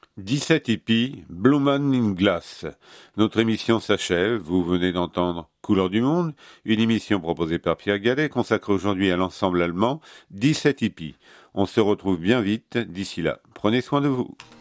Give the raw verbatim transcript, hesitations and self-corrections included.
dix-sept hippies, Blue Man in Glass. Notre émission s'achève. Vous venez d'entendre Couleurs du Monde, une émission proposée par Pierre Gallet, consacrée aujourd'hui à l'ensemble allemand dix-sept hippies. On se retrouve bien vite. D'ici là, prenez soin de vous.